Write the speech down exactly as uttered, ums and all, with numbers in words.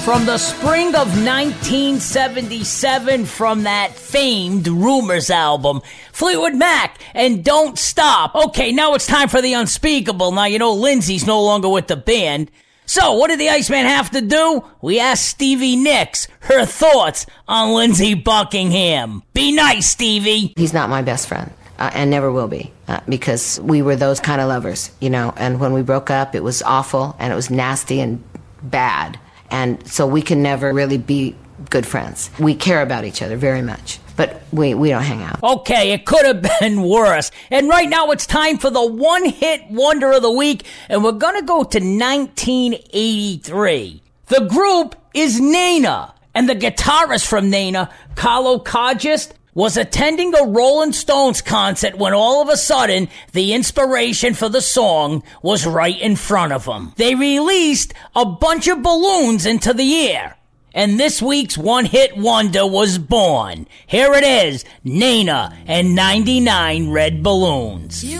From the spring of nineteen seventy-seven, from that famed Rumors album, Fleetwood Mac and Don't Stop. Okay, now it's time for the unspeakable. Now, you know, Lindsay's no longer with the band. So, what did the Iceman have to do? We asked Stevie Nicks her thoughts on Lindsey Buckingham. Be nice, Stevie. He's not my best friend. Uh, and never will be, uh, because we were those kind of lovers, you know, and when we broke up, it was awful, and it was nasty and bad, and so we can never really be good friends. We care about each other very much, but we, we don't hang out. Okay, it could have been worse, and right now it's time for the one-hit wonder of the week, and we're gonna go to nineteen eighty-three. The group is Nena, and the guitarist from Nena, Carlo Kagist, was attending a Rolling Stones concert when all of a sudden the inspiration for the song was right in front of him. They released a bunch of balloons into the air, and this week's one-hit wonder was born. Here it is, Nena and ninety-nine Red Balloons. You